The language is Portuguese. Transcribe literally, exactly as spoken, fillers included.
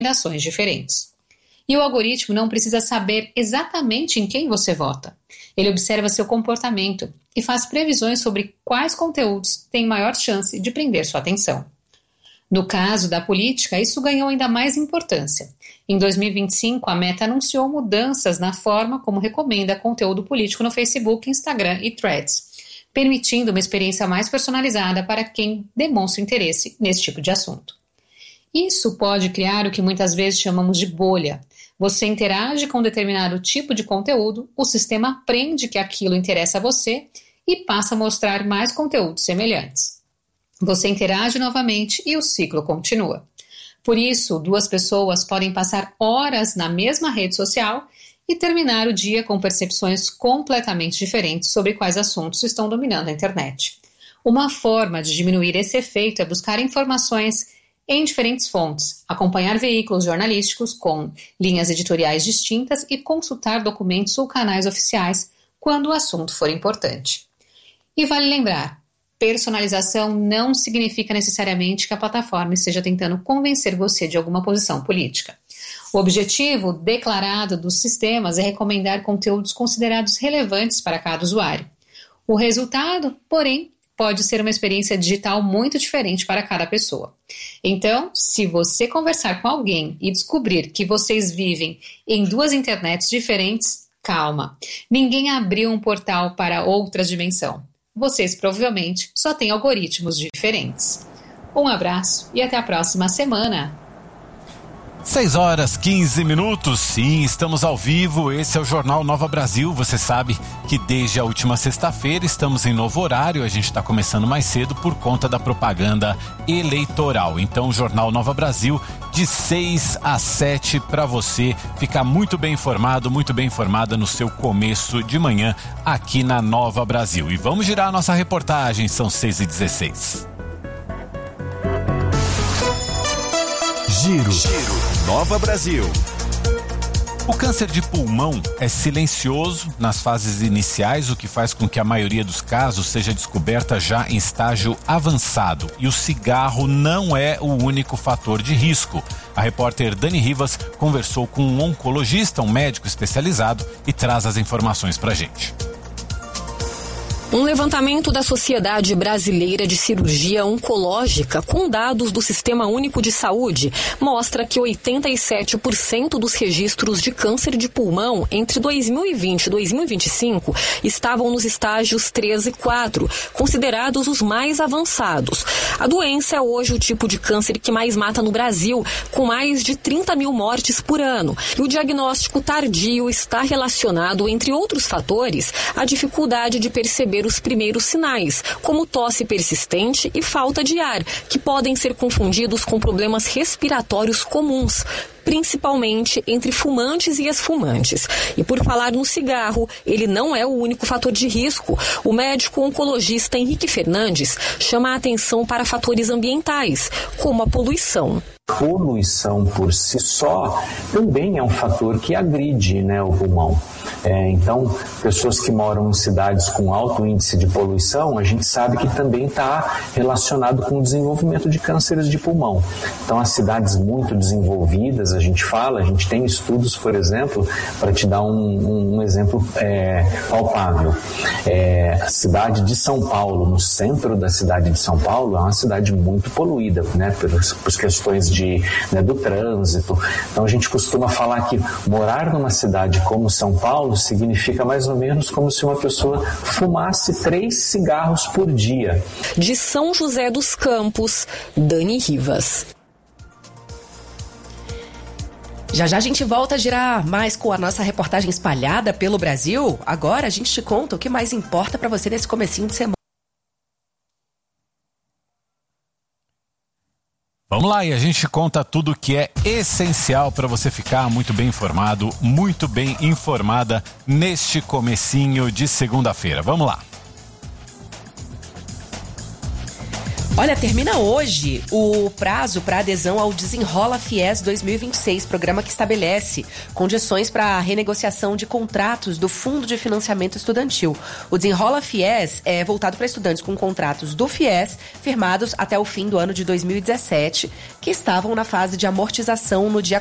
recomendações diferentes. E o algoritmo não precisa saber exatamente em quem você vota. Ele observa seu comportamento e faz previsões sobre quais conteúdos têm maior chance de prender sua atenção. No caso da política, isso ganhou ainda mais importância. Em dois mil e vinte e cinco, a Meta anunciou mudanças na forma como recomenda conteúdo político no Facebook, Instagram e Threads, permitindo uma experiência mais personalizada para quem demonstra interesse nesse tipo de assunto. Isso pode criar o que muitas vezes chamamos de bolha. Você interage com um determinado tipo de conteúdo, o sistema aprende que aquilo interessa a você e passa a mostrar mais conteúdos semelhantes. Você interage novamente e o ciclo continua. Por isso, duas pessoas podem passar horas na mesma rede social e terminar o dia com percepções completamente diferentes sobre quais assuntos estão dominando a internet. Uma forma de diminuir esse efeito é buscar informações em diferentes fontes, acompanhar veículos jornalísticos com linhas editoriais distintas e consultar documentos ou canais oficiais quando o assunto for importante. E vale lembrar, personalização não significa necessariamente que a plataforma esteja tentando convencer você de alguma posição política. O objetivo declarado dos sistemas é recomendar conteúdos considerados relevantes para cada usuário. O resultado, porém, pode ser uma experiência digital muito diferente para cada pessoa. Então, se você conversar com alguém e descobrir que vocês vivem em duas internets diferentes, calma. Ninguém abriu um portal para outra dimensão. Vocês provavelmente só têm algoritmos diferentes. Um abraço e até a próxima semana. seis horas, quinze minutos, sim, estamos ao vivo, esse é o Jornal Nova Brasil. Você sabe que desde a última sexta-feira estamos em novo horário, a gente está começando mais cedo por conta da propaganda eleitoral. Então o Jornal Nova Brasil de seis às sete para você ficar muito bem informado, muito bem informada no seu começo de manhã aqui na Nova Brasil. E vamos girar a nossa reportagem, são seis e dezesseis. Giro. Giro. Nova Brasil. O câncer de pulmão é silencioso nas fases iniciais, o que faz com que a maioria dos casos seja descoberta já em estágio avançado. E o cigarro não é o único fator de risco. A repórter Dani Rivas conversou com um oncologista, um médico especializado, e traz as informações pra gente. Um levantamento da Sociedade Brasileira de Cirurgia Oncológica com dados do Sistema Único de Saúde mostra que oitenta e sete por cento dos registros de câncer de pulmão entre dois mil e vinte e dois mil e vinte e cinco estavam nos estágios três e quatro, considerados os mais avançados. A doença é hoje o tipo de câncer que mais mata no Brasil, com mais de trinta mil mortes por ano. E o diagnóstico tardio está relacionado, entre outros fatores, à dificuldade de perceber os primeiros sinais, como tosse persistente e falta de ar, que podem ser confundidos com problemas respiratórios comuns, principalmente entre fumantes e ex-fumantes. E por falar no cigarro, ele não é o único fator de risco. O médico oncologista Henrique Fernandes chama a atenção para fatores ambientais, como a poluição. Poluição por si só também é um fator que agride, né, o pulmão. É, então, pessoas que moram em cidades com alto índice de poluição, a gente sabe que também está relacionado com o desenvolvimento de cânceres de pulmão. Então, as cidades muito desenvolvidas, a gente fala, a gente tem estudos, por exemplo, para te dar um, um, um exemplo é, palpável. É, a cidade de São Paulo, no centro da cidade de São Paulo, é uma cidade muito poluída, né, por, por questões de, né, do trânsito. Então, a gente costuma falar que morar numa cidade como São Paulo significa mais ou menos como se uma pessoa fumasse três cigarros por dia. De São José dos Campos, Dani Rivas. Já já a gente volta a girar mais com a nossa reportagem espalhada pelo Brasil. Agora a gente te conta o que mais importa para você nesse comecinho de semana. Vamos lá, e a gente conta tudo que é essencial para você ficar muito bem informado, muito bem informada neste comecinho de segunda-feira. Vamos lá. Olha, termina hoje o prazo para adesão ao Desenrola Fies dois mil e vinte e seis, programa que estabelece condições para a renegociação de contratos do Fundo de Financiamento Estudantil. O Desenrola Fies é voltado para estudantes com contratos do Fies firmados até o fim do ano de dois mil e dezessete, que estavam na fase de amortização no dia